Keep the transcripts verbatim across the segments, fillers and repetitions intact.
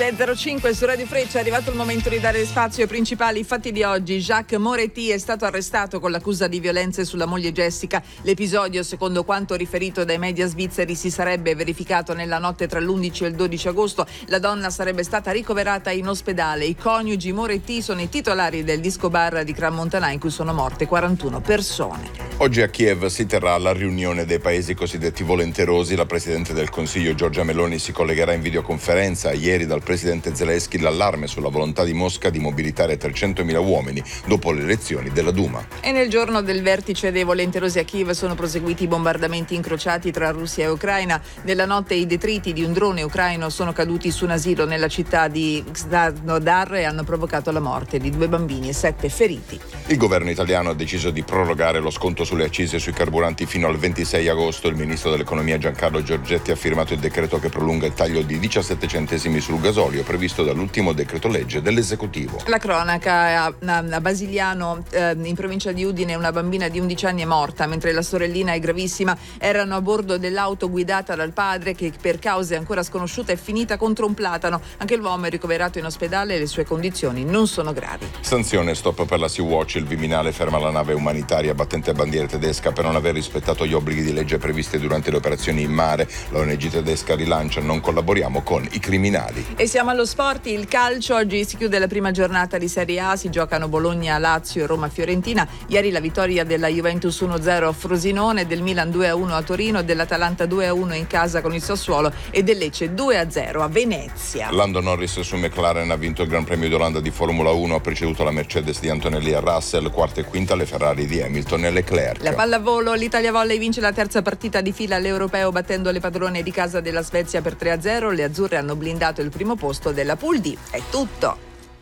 sei e zero cinque su Radio Freccia. È arrivato il momento di dare spazio ai principali fatti di oggi. Jacques Moretti è stato arrestato con l'accusa di violenze sulla moglie Jessica. L'episodio, secondo quanto riferito dai media svizzeri, si sarebbe verificato nella notte tra l'undici e il dodici agosto. La donna sarebbe stata ricoverata in ospedale. I coniugi Moretti sono i titolari del disco bar di Gran Montanà, in cui sono morte quarantuno persone. Oggi a Kiev si terrà la riunione dei paesi cosiddetti volenterosi. La Presidente del Consiglio Giorgia Meloni si collegherà in videoconferenza. Ieri dal Presidente Zelensky l'allarme sulla volontà di Mosca di mobilitare trecentomila uomini dopo le elezioni della Duma. E nel giorno del vertice dei volenterosi a Kiev sono proseguiti i bombardamenti incrociati tra Russia e Ucraina. Nella notte i detriti di un drone ucraino sono caduti su un asilo nella città di Krasnodar e hanno provocato la morte di due bambini e sette feriti. Il governo italiano ha deciso di prorogare lo sconto sulle accise sui carburanti fino al ventisei agosto. Il ministro dell'economia Giancarlo Giorgetti ha firmato il decreto che prolunga il taglio di diciassette centesimi sul gasolio previsto dall'ultimo decreto legge dell'esecutivo. La cronaca: a, a Basigliano, eh, in provincia di Udine, una bambina di undici anni è morta mentre la sorellina è gravissima. Erano a bordo dell'auto guidata dal padre che per cause ancora sconosciute è finita contro un platano. Anche l'uomo è ricoverato in ospedale e le sue condizioni non sono gravi. Sanzione, stop per la Sea-Watch. Il Viminale ferma la nave umanitaria battente a bandiera tedesca per non aver rispettato gli obblighi di legge previsti durante le operazioni in mare. L'O N G tedesca rilancia: non collaboriamo con i criminali. E siamo allo sport, il calcio. Oggi si chiude la prima giornata di Serie A, si giocano Bologna, Lazio e Roma Fiorentina. Ieri la vittoria della Juventus uno a zero a Frosinone, del Milan due a uno a Torino, dell'Atalanta due a uno in casa con il Sassuolo e del Lecce due a zero a Venezia. Lando Norris su McLaren ha vinto il Gran Premio d'Olanda di Formula uno, ha preceduto la Mercedes di Antonelli e Russell, quarta e quinta le Ferrari di Hamilton e Leclerc. La pallavolo, l'Italia Volley vince la terza partita di fila all'Europeo battendo le padrone di casa della Svezia per tre a zero. Le azzurre hanno blindato il primo posto della Pool D. È tutto.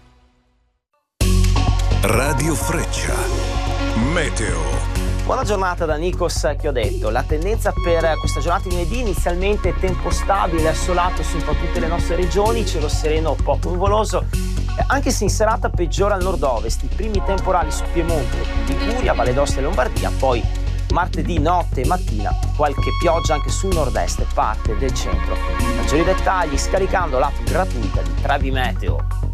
Radio Freccia. Meteo. Buona giornata da Nikos Chiodetto. La tendenza per questa giornata di lunedì: inizialmente tempo stabile, assolato su un po' tutte le nostre regioni, cielo sereno poco nuvoloso, anche se in serata peggiora al nord-ovest, i primi temporali su Piemonte, Liguria, Valle d'Aosta e Lombardia, poi martedì notte e mattina qualche pioggia anche sul nord-est e parte del centro. Maggiori dettagli scaricando l'app gratuita di Travi Meteo.